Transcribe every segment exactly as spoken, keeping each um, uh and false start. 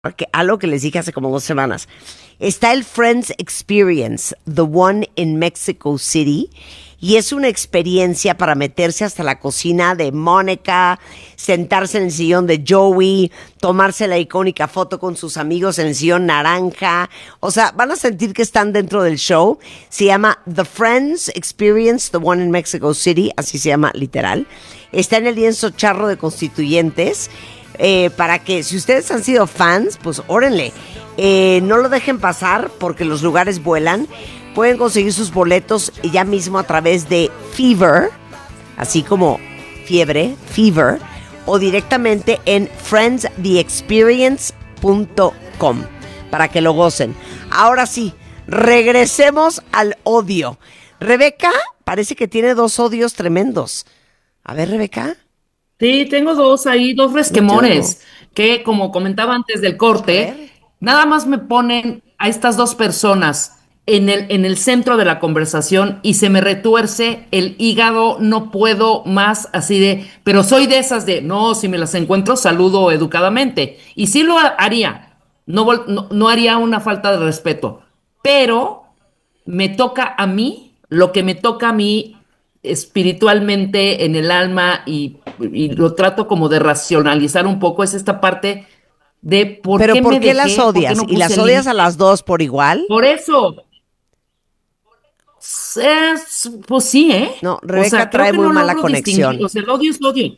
que- algo que les dije hace como dos semanas. Está el Friends Experience, the one in Mexico City, y es una experiencia para meterse hasta la cocina de Mónica, sentarse en el sillón de Joey, tomarse la icónica foto con sus amigos en el sillón naranja. O sea, van a sentir que están dentro del show. Se llama The Friends Experience, the one in Mexico City, así se llama literal. Está en el lienzo charro de Constituyentes. Eh, para que si ustedes han sido fans, pues órenle, eh, no lo dejen pasar porque los lugares vuelan. Pueden conseguir sus boletos ya mismo a través de Fever, así como fiebre, Fever, o directamente en friends the experience punto com para que lo gocen. Ahora sí, regresemos al odio. Rebeca parece que tiene dos odios tremendos. A ver, Rebeca. Sí, tengo dos ahí, dos resquemones, que como comentaba antes del A corte, ver. nada más me ponen a estas dos personas en el, en el centro de la conversación y se me retuerce el hígado, no puedo más así de, pero soy de esas de, no, si me las encuentro, saludo educadamente. Y sí lo haría, no, vol- no, no haría una falta de respeto, pero me toca a mí, lo que me toca a mí espiritualmente en el alma y, y lo trato como de racionalizar un poco, es esta parte de por Pero qué ¿por me qué las dejé, por qué odias? no ¿Y puse las odias a las límites. dos por igual? Por eso, es- pues sí, ¿eh? No, O Rebeca sea, creo trae que muy no mala logro distinguir, conexión. o sea, el odio es odio.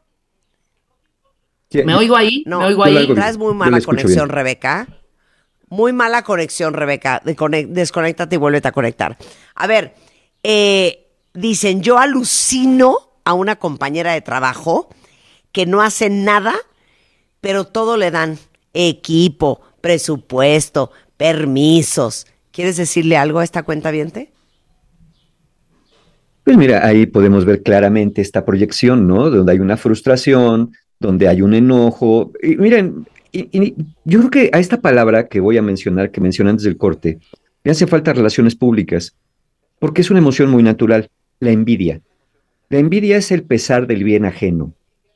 Sí, ¿Me yo, oigo ahí? ¿Me No, oigo yo la oigo ahí? traes bien, muy yo la mala escucho conexión, bien. Rebeca. Muy mala conexión, Rebeca. Descone- Desconéctate y vuélvete a conectar. A ver, eh, dicen, yo alucino a una compañera de trabajo que no hace nada, pero todo le dan. Equipo, presupuesto, permisos. ¿Quieres decirle algo a esta cuentaviente? Pues mira, ahí podemos ver claramente esta proyección, ¿no? Donde hay una frustración, donde hay un enojo. Y miren, y- y yo creo que a esta palabra que voy a mencionar, que mencioné antes del corte, le hace falta relaciones públicas, porque es una emoción muy natural, la envidia. La envidia es el pesar del bien ajeno,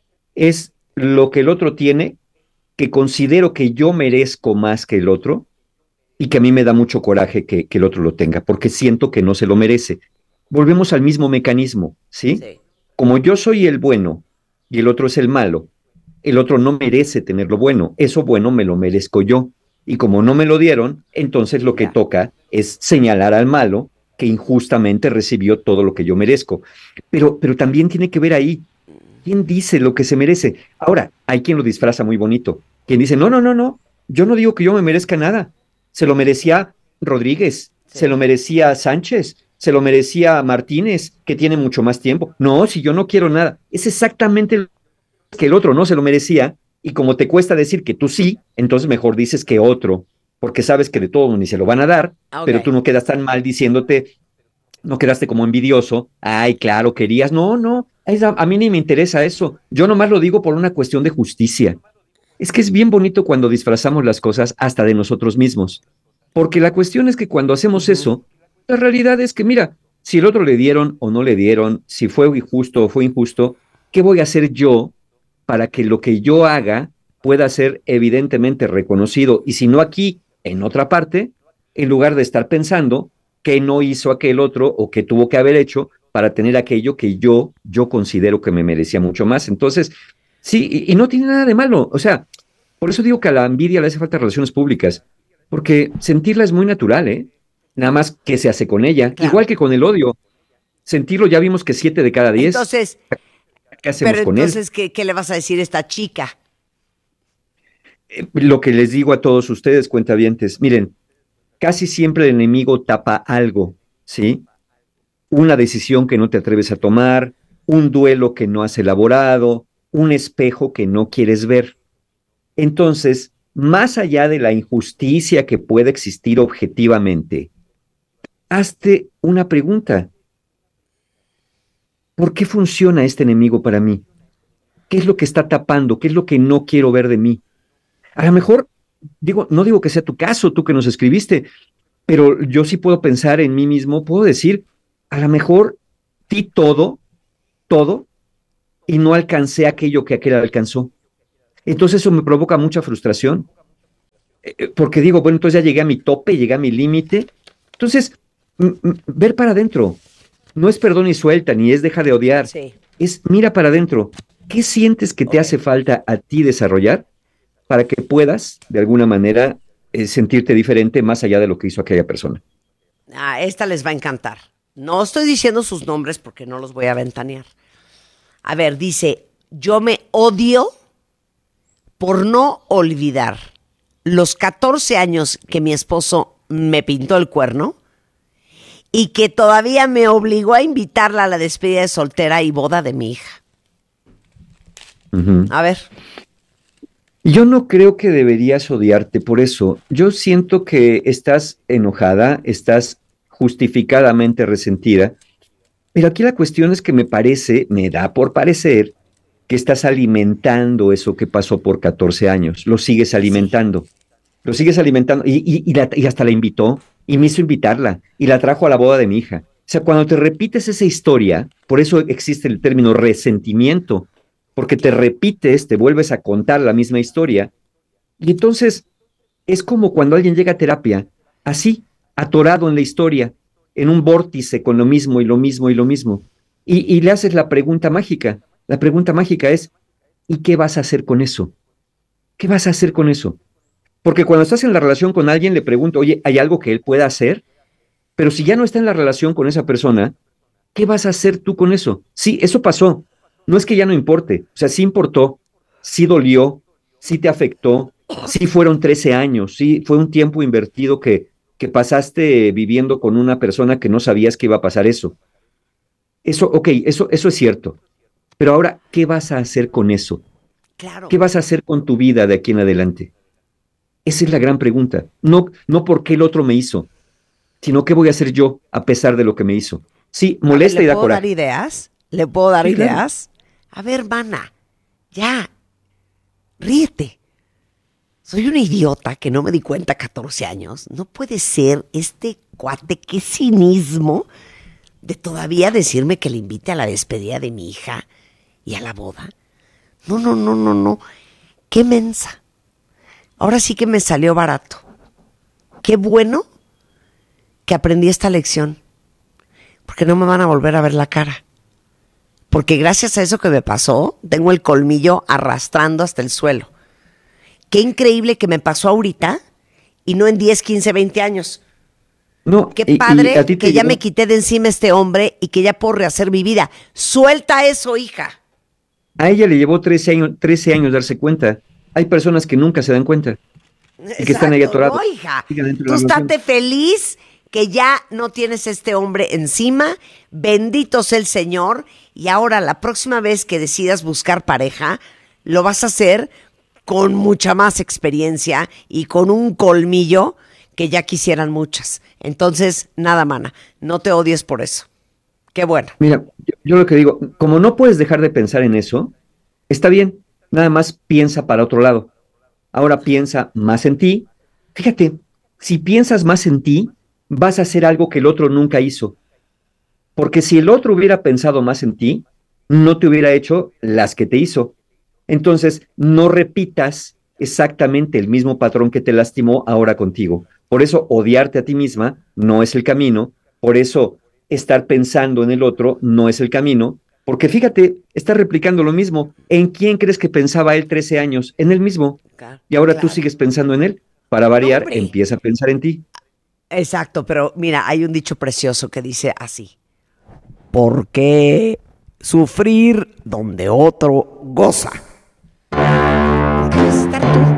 es lo que el otro tiene, que considero que yo merezco más que el otro y que a mí me da mucho coraje que, que el otro lo tenga, porque siento que no se lo merece. Volvemos al mismo mecanismo, ¿sí? Sí. Como yo soy el bueno y el otro es el malo, el otro no merece tener lo bueno, eso bueno me lo merezco yo. Y como no me lo dieron, entonces lo que Ya. toca es señalar al malo que injustamente recibió todo lo que yo merezco. Pero, pero también tiene que ver ahí, ¿quién dice lo que se merece? Ahora, hay quien lo disfraza muy bonito, quien dice, no, no, no, no, yo no digo que yo me merezca nada, se lo merecía Rodríguez, se Sí. lo merecía Sánchez, se lo merecía Martínez, que tiene mucho más tiempo. No, si yo no quiero nada, es exactamente lo que el otro no se lo merecía, y como te cuesta decir que tú sí, entonces mejor dices que otro, porque sabes que de todo ni se lo van a dar, pero Ok. tú no quedas tan mal diciéndote, no quedaste como envidioso, ay, claro, querías, no, no, a, a mí ni me interesa eso, yo nomás lo digo por una cuestión de justicia. Es que es bien bonito cuando disfrazamos las cosas hasta de nosotros mismos, porque la cuestión es que cuando hacemos Ujú. eso, la realidad es que, mira, si el otro le dieron o no le dieron, si fue injusto o fue injusto, ¿qué voy a hacer yo para que lo que yo haga pueda ser evidentemente reconocido? Y si no aquí, en otra parte, en lugar de estar pensando qué no hizo aquel otro o qué tuvo que haber hecho para tener aquello que yo, yo considero que me merecía mucho más. Entonces, sí, y, y no tiene nada de malo. O sea, por eso digo que a la envidia le hace falta relaciones públicas, porque sentirla es muy natural, ¿eh? Nada más que se hace con ella, Claro. igual que con el odio. Sentirlo ya vimos que siete de cada diez. Entonces, ¿Qué pero hacemos con él? entonces, ¿qué, qué le vas a decir a esta chica? Eh, Lo que les digo a todos ustedes, cuentavientes, miren, casi siempre el enemigo tapa algo, ¿sí? Una decisión que no te atreves a tomar, un duelo que no has elaborado, un espejo que no quieres ver. Entonces, más allá de la injusticia que puede existir objetivamente, hazte una pregunta. ¿Por qué funciona este enemigo para mí? ¿Qué es lo que está tapando? ¿Qué es lo que no quiero ver de mí? A lo mejor, digo, no digo que sea tu caso, tú que nos escribiste, pero yo sí puedo pensar en mí mismo, puedo decir, a lo mejor di todo, todo, y no alcancé aquello que aquel alcanzó. Entonces eso me provoca mucha frustración. eh, porque digo, bueno, entonces ya llegué a mi tope, llegué a mi límite. Entonces, m- m- ver para adentro. No es perdón y suelta, ni es deja de odiar. Sí. Es mira para adentro. ¿Qué sientes que te Ok. hace falta a ti desarrollar para que puedas, de alguna manera, eh, sentirte diferente más allá de lo que hizo aquella persona? Ah, esta les va a encantar. No estoy diciendo sus nombres porque no los voy a ventanear. A ver, dice, yo me odio por no olvidar los catorce años que mi esposo me pintó el cuerno y que todavía me obligó a invitarla a la despedida de soltera y boda de mi hija. Ujú. A ver. Yo no creo que deberías odiarte por eso. Yo siento que estás enojada, estás justificadamente resentida, pero aquí la cuestión es que me parece, me da por parecer, que estás alimentando eso que pasó por catorce años, lo sigues Sí. alimentando, lo sigues alimentando y, y- y la- y hasta la invitó y me hizo invitarla y la trajo a la boda de mi hija. O sea, cuando te repites esa historia, por eso existe el término resentimiento, porque te repites, te vuelves a contar la misma historia y entonces es como cuando alguien llega a terapia, así, atorado en la historia, en un vórtice con lo mismo y lo mismo y lo mismo. Y, y le haces la pregunta mágica. La pregunta mágica es, ¿y qué vas a hacer con eso? ¿Qué vas a hacer con eso? Porque cuando estás en la relación con alguien, le pregunto, oye, ¿hay algo que él pueda hacer? Pero si ya no está en la relación con esa persona, ¿qué vas a hacer tú con eso? Sí, eso pasó. No es que ya no importe. O sea, sí importó, sí dolió, sí te afectó, sí fueron trece años, sí fue un tiempo invertido que, que pasaste viviendo con una persona que no sabías que iba a pasar eso. Eso, ok, eso, eso es cierto. Pero ahora, ¿qué vas a hacer con eso? Claro. ¿Qué vas a hacer con tu vida de aquí en adelante? Esa es la gran pregunta. No, no por qué el otro me hizo, sino qué voy a hacer yo a pesar de lo que me hizo. Sí, A ver, molesta ¿le y da puedo dar coraje. ideas? ¿Le puedo dar Sí, claro. ideas? A ver, mana, ya, ríete. Soy una idiota que no me di cuenta a catorce años. No puede ser este cuate, qué cinismo de todavía decirme que le invite a la despedida de mi hija y a la boda. No, no, no, no, no. Qué mensa. Ahora sí que me salió barato. Qué bueno que aprendí esta lección. Porque no me van a volver a ver la cara. Porque gracias a eso que me pasó, tengo el colmillo arrastrando hasta el suelo. Qué increíble que me pasó ahorita y no en diez, quince, veinte años. No, Qué y, y a padre ti te que ya me llegó, quité de encima este hombre y que ya puedo rehacer mi vida. Suelta eso, hija. a ella le llevó trece años, trece años darse cuenta. Hay personas que nunca se dan cuenta y que están ahí Exacto, no, atorados, hija. siguen dentro de Tú la relación. estate feliz que ya no tienes este hombre encima. Bendito sea el Señor. Y ahora, la próxima vez que decidas buscar pareja, lo vas a hacer con mucha más experiencia y con un colmillo que ya quisieran muchas. Entonces, nada, mana, no te odies por eso. Qué bueno. Mira, yo, yo lo que digo, como no puedes dejar de pensar en eso, está bien, nada más piensa para otro lado. Ahora piensa más en ti. Fíjate, si piensas más en ti, vas a hacer algo que el otro nunca hizo. Porque si el otro hubiera pensado más en ti, no te hubiera hecho las que te hizo. Entonces, no repitas exactamente el mismo patrón que te lastimó ahora contigo. Por eso, odiarte a ti misma no es el camino. Por eso, estar pensando en el otro no es el camino. Porque fíjate, estás replicando lo mismo. ¿En quién crees que pensaba él trece años? En él mismo. Claro. Y ahora tú Claro. sigues pensando en él. Para No, variar, hombre. empieza a pensar en ti. Exacto, pero mira, hay un dicho precioso que dice así. ¿Por qué sufrir donde otro goza? ¿Por qué vas a estar tú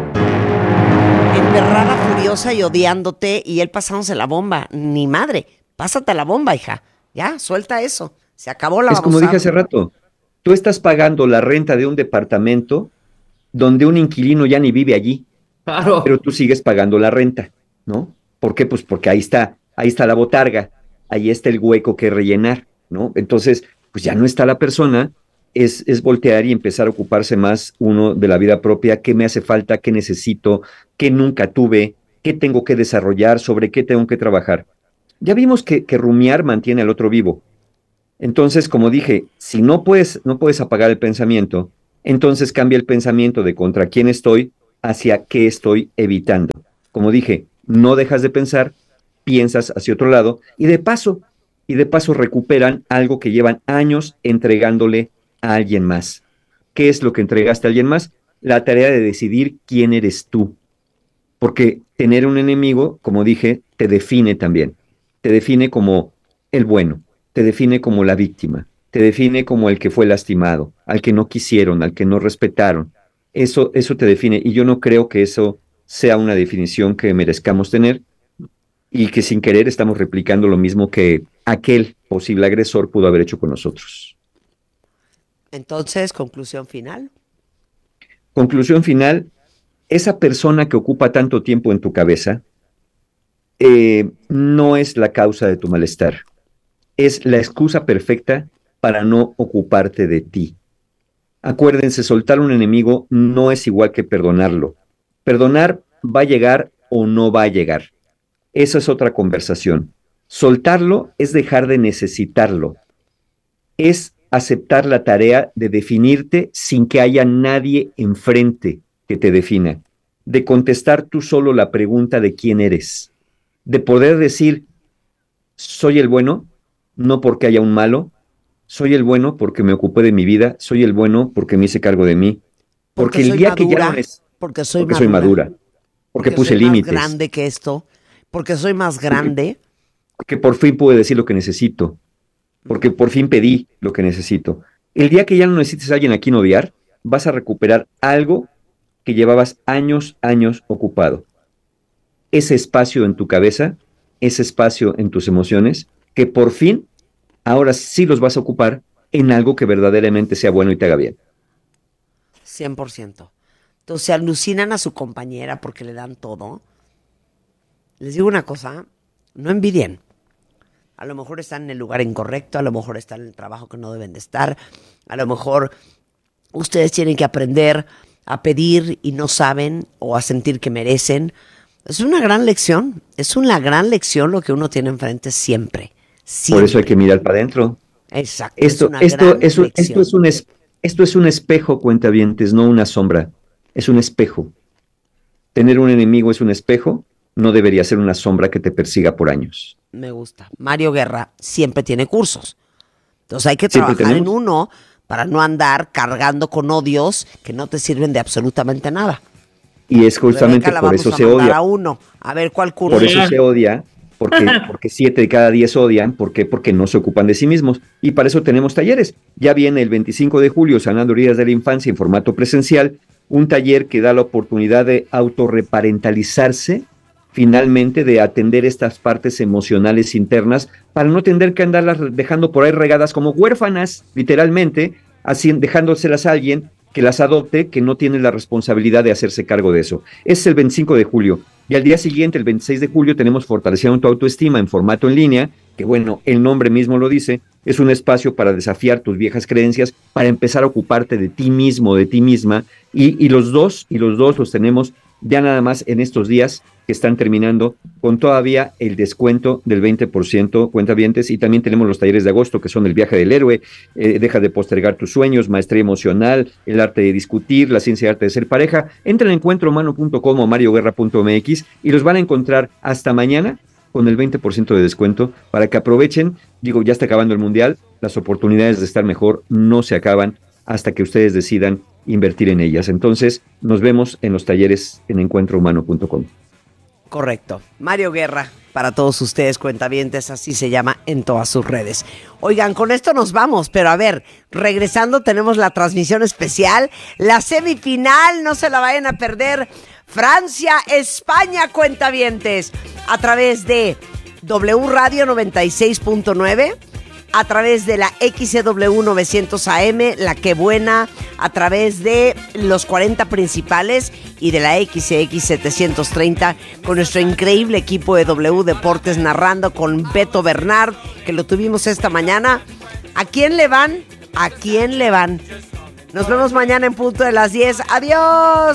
emperrada, furiosa y odiándote y él pasándose la bomba? Ni madre, pásate la bomba, hija. Ya, suelta eso. Se acabó la Es como dije babosada. hace rato, tú estás pagando la renta de un departamento donde un inquilino ya ni vive allí, pero Claro. tú sigues pagando la renta, ¿no? ¿Por qué? Pues porque ahí está, ahí está la botarga, ahí está el hueco que rellenar, ¿no? Entonces, pues ya no está la persona, es, es voltear y empezar a ocuparse más uno de la vida propia, qué me hace falta, qué necesito, qué nunca tuve, qué tengo que desarrollar, sobre qué tengo que trabajar. Ya vimos que, que rumiar mantiene al otro vivo. Entonces, como dije, si no puedes, no puedes apagar el pensamiento, entonces cambia el pensamiento de contra quién estoy hacia qué estoy evitando. como dije, no dejas de pensar, piensas hacia otro lado y de paso, y de paso recuperan algo que llevan años entregándole a alguien más. ¿Qué es lo que entregaste a alguien más? La tarea de decidir quién eres tú. Porque tener un enemigo, como dije, te define también. Te define como el bueno, te define como la víctima, te define como el que fue lastimado, al que no quisieron, al que no respetaron. Eso, eso te define y yo no creo que eso sea una definición que merezcamos tener y que sin querer estamos replicando lo mismo que aquel posible agresor pudo haber hecho con nosotros. Entonces, conclusión final. Conclusión final, esa persona que ocupa tanto tiempo en tu cabeza eh, no es la causa de tu malestar, es la excusa perfecta para no ocuparte de ti. Acuérdense, soltar un enemigo no es igual que perdonarlo. Perdonar va a llegar o no va a llegar. Esa es otra conversación. Soltarlo es dejar de necesitarlo. Es aceptar la tarea de definirte sin que haya nadie enfrente que te defina. De contestar tú solo la pregunta de quién eres. De poder decir, soy el bueno, no porque haya un malo. Soy el bueno porque me ocupé de mi vida. Soy el bueno porque me hice cargo de mí. Porque, porque el día madura, que ya no es... Porque soy porque madura. Soy madura. Porque, porque puse límites. Porque soy más grande que esto. Porque soy más grande. Porque, porque por fin pude decir lo que necesito. Porque por fin pedí lo que necesito. El día que ya no necesites a alguien a quien odiar, vas a recuperar algo que llevabas años, años ocupado. Ese espacio en tu cabeza, ese espacio en tus emociones, que por fin, ahora sí los vas a ocupar en algo que verdaderamente sea bueno y te haga bien. cien por ciento. Entonces se alucinan a su compañera porque le dan todo. Les digo una cosa, no envidien. A lo mejor están en el lugar incorrecto, a lo mejor están en el trabajo que no deben de estar, a lo mejor ustedes tienen que aprender a pedir y no saben o a sentir que merecen. Es una gran lección, es una gran lección lo que uno tiene enfrente siempre. siempre. Por eso hay que mirar para adentro. Exacto. Esto es, esto, es, un, esto, es un es, esto es un espejo, cuentavientes, no una sombra. Es un espejo. Tener un enemigo es un espejo, no debería ser una sombra que te persiga por años. Me gusta. Mario Guerra siempre tiene cursos. Entonces hay que trabajar en uno para no andar cargando con odios que no te sirven de absolutamente nada. Y es justamente por eso se odia. A uno. A ver cuál curso. Por eso se odia, porque, porque siete de cada diez odian. ¿Por qué? Porque no se ocupan de sí mismos. Y para eso tenemos talleres. Ya viene el veinticinco de julio, Sanando Heridas de la Infancia en formato presencial, un taller que da la oportunidad de autorreparentalizarse, finalmente de atender estas partes emocionales internas para no tener que andarlas dejando por ahí regadas como huérfanas, literalmente, así, dejándoselas a alguien que las adopte, que no tiene la responsabilidad de hacerse cargo de eso. Es el veinticinco de julio. Y al día siguiente, el veintiséis de julio, tenemos Fortaleciendo tu Autoestima en formato en línea, que bueno, el nombre mismo lo dice, es un espacio para desafiar tus viejas creencias, para empezar a ocuparte de ti mismo, de ti misma, y, y los dos, y los dos los tenemos ya nada más en estos días que están terminando con todavía el descuento del veinte por ciento, cuentavientes, y también tenemos los talleres de agosto que son el viaje del héroe, eh, deja de postergar tus sueños, maestría emocional, el arte de discutir, la ciencia y arte de ser pareja. Entra en encuentro humano punto com o mario guerra punto m x y los van a encontrar hasta mañana con el veinte por ciento de descuento para que aprovechen. Digo, ya está acabando el mundial, las oportunidades de estar mejor no se acaban hasta que ustedes decidan invertir en ellas. Entonces, nos vemos en los talleres en encuentro humano punto com. Correcto. Mario Guerra, para todos ustedes, cuentavientes, así se llama en todas sus redes. Oigan, con esto nos vamos, pero a ver, regresando tenemos la transmisión especial, la semifinal, no se la vayan a perder, Francia, España, cuentavientes, a través de W Radio noventa y seis punto nueve, a través de la X C W novecientos A M, La Que Buena, a través de los cuarenta principales y de la X X setecientos treinta con nuestro increíble equipo de W Deportes narrando con Beto Bernard, que lo tuvimos esta mañana. ¿A quién le van? ¿A quién le van? Nos vemos mañana en punto de las diez. ¡Adiós!